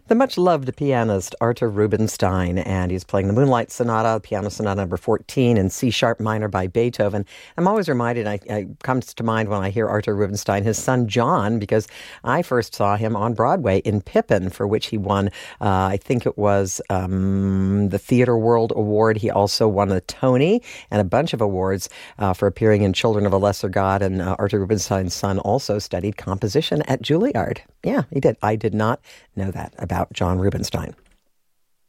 The much-loved pianist Artur Rubinstein, and he's playing the Moonlight Sonata, Piano Sonata number 14 in C-sharp minor by Beethoven. I'm always reminded, it comes to mind when I hear Artur Rubinstein, his son John, because I first saw him on Broadway in Pippin, for which he won, I think it was the Theatre World Award. He also won a Tony and a bunch of awards for appearing in Children of a Lesser God, and Artur Rubinstein's son also studied composition at Juilliard. Yeah, he did. I did not know that about John Rubinstein.